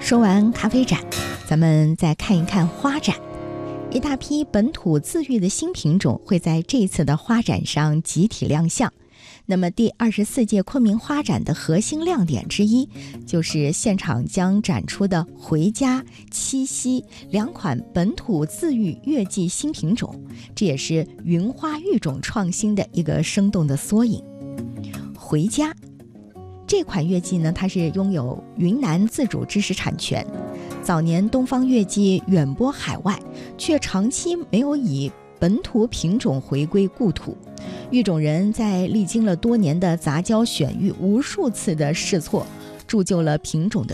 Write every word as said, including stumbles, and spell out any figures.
说完咖啡展，咱们再看一看花展。一大批本土自育的新品种会在这次的花展上集体亮相。那么第二十四届昆明花展的核心亮点之一，就是现场将展出的回家、七夕两款本土自育月季新品种，这也是云花育种创新的一个生动的缩影。回家这款月季呢，它是拥有云南自主知识产权，早年东方月季远播海外，却长期没有以本土品种回归故土。育种人在历经了多年的杂交选育，无数次的试错，铸就了品种的